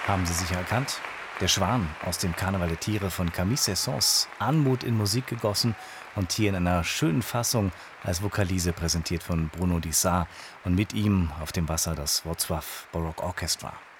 Haben Sie sicher erkannt? Der Schwan aus dem Karneval der Tiere von Camille Saint-Saëns. Anmut in Musik gegossen und hier in einer schönen Fassung als Vokalise präsentiert von Bruno Dissart und mit ihm auf dem Wasser das Wrocław Baroque Orchestra.